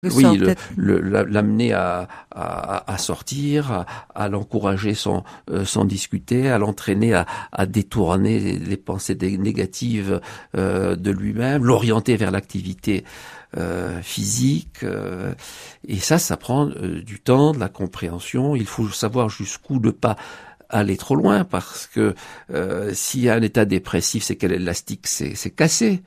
Oui, l'amener à sortir, à l'encourager sans discuter, à l'entraîner à détourner les pensées négatives de lui-même, l'orienter vers l'activité physique. Et ça prend du temps, de la compréhension. Il faut savoir jusqu'où ne pas aller trop loin, parce que s'il y a un état dépressif, c'est que l'élastique c'est cassé.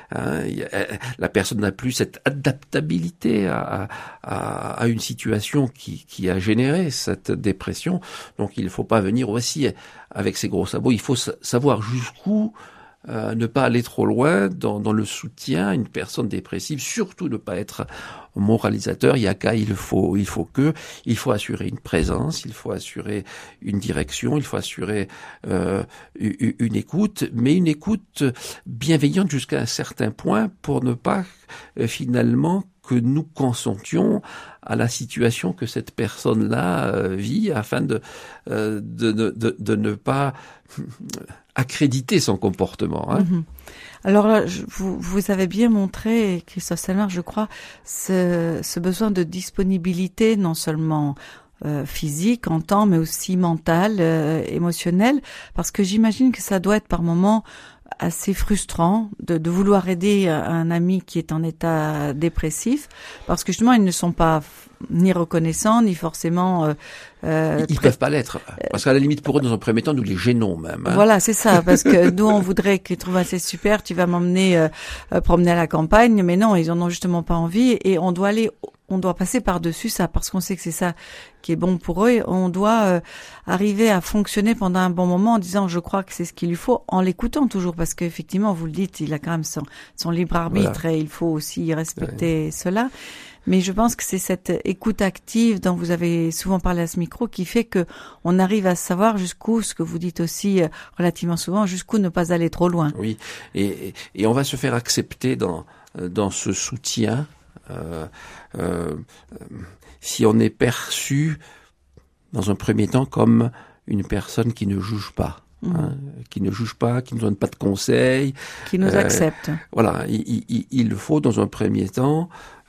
La personne n'a plus cette adaptabilité à une situation qui a généré cette dépression. Donc il ne faut pas venir aussi avec ses gros sabots. Il faut savoir jusqu'où ne pas aller trop loin dans le soutien à une personne dépressive, surtout ne pas être moralisateur. Il y a qu'à, il faut assurer une présence, il faut assurer une direction, il faut assurer une écoute, mais une écoute bienveillante jusqu'à un certain point pour ne pas finalement que nous consentions à la situation que cette personne-là vit, afin de ne pas accréditer son comportement. Mm-hmm. Alors là, vous avez bien montré, Christophe Selmar, je crois, ce besoin de disponibilité, non seulement physique en temps, mais aussi mental, émotionnel, parce que j'imagine que ça doit être par moments assez frustrant de vouloir aider un ami qui est en état dépressif, parce que justement ils ne sont pas ni reconnaissants ni forcément ils peuvent pas l'être, parce qu'à la limite pour eux, dans un premier temps, nous les gênons même. Voilà, c'est ça, parce que nous on voudrait qu'ils trouvent assez super, tu vas m'emmener promener à la campagne, mais non, ils en ont justement pas envie, et on doit passer par-dessus ça, parce qu'on sait que c'est ça qui est bon pour eux, et on doit arriver à fonctionner pendant un bon moment en disant je crois que c'est ce qu'il lui faut, en l'écoutant toujours, parce qu'effectivement, vous le dites, il a quand même son libre arbitre, voilà. Et il faut aussi respecter cela. Mais je pense que c'est cette écoute active dont vous avez souvent parlé à ce micro qui fait que on arrive à savoir jusqu'où, ce que vous dites aussi relativement souvent, jusqu'où ne pas aller trop loin. Oui, et on va se faire accepter dans ce soutien si on est perçu dans un premier temps comme une personne qui ne juge pas. Qui ne juge pas, qui ne donne pas de conseils. Qui nous accepte. Voilà, il faut dans un premier temps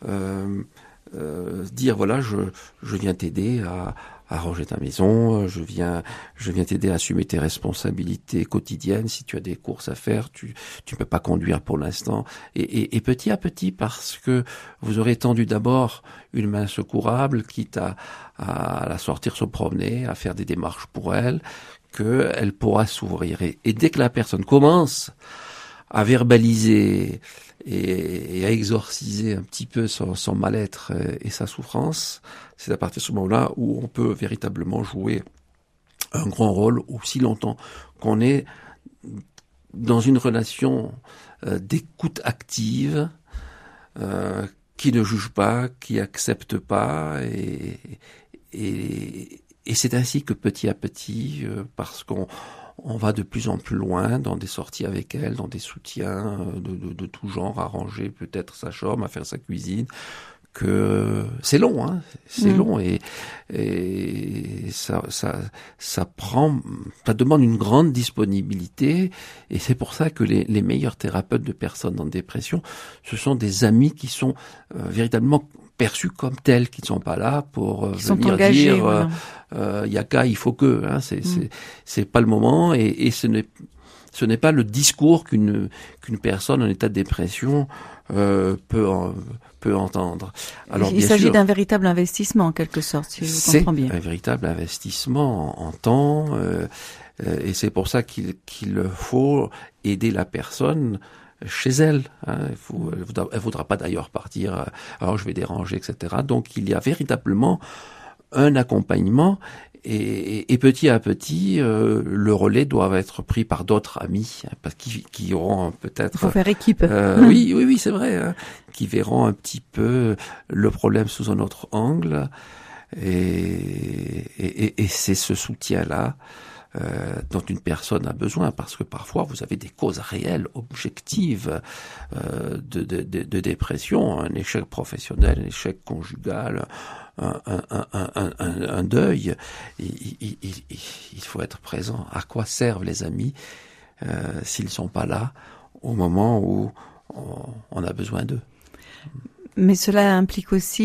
dire voilà, je viens t'aider à ranger ta maison, je viens t'aider à assumer tes responsabilités quotidiennes. Si tu as des courses à faire, tu ne peux pas conduire pour l'instant. Et petit à petit, parce que vous aurez tendu d'abord une main secourable, quitte à la sortir se promener, à faire des démarches pour elle, qu'elle pourra s'ouvrir. Et dès que la personne commence à verbaliser et à exorciser un petit peu son mal-être et sa souffrance, c'est à partir de ce moment-là où on peut véritablement jouer un grand rôle, aussi longtemps qu'on est dans une relation d'écoute active, qui ne juge pas, qui accepte pas, et c'est ainsi que petit à petit, parce qu'on va de plus en plus loin dans des sorties avec elle, dans des soutiens de tout genre, à ranger peut-être sa chambre, à faire sa cuisine, que c'est long, c'est long, et ça demande une grande disponibilité, et c'est pour ça que les meilleurs thérapeutes de personnes en dépression, ce sont des amis qui sont véritablement perçus comme tels, qui ne sont pas là pour venir engagés, dire voilà. Y a qu'à, il faut que, c'est pas le moment, et ce n'est pas le discours qu'une personne en état de dépression peut entendre. Alors, il s'agit d'un véritable investissement en quelque sorte, si je comprends bien. C'est un véritable investissement en temps, et c'est pour ça qu'il faut aider la personne chez elle. Elle voudra pas d'ailleurs partir. Alors je vais déranger, etc. Donc il y a véritablement un accompagnement, et petit à petit, le relais doit être pris par d'autres amis, parce qui auront peut-être. Il faut faire équipe. Oui, c'est vrai, qui verront un petit peu le problème sous un autre angle, et c'est ce soutien-là dont une personne a besoin, parce que parfois vous avez des causes réelles, objectives de dépression, un échec professionnel, un échec conjugal, un deuil. Il faut être présent. À quoi servent les amis s'ils sont pas là au moment où on a besoin d'eux? Mais cela implique aussi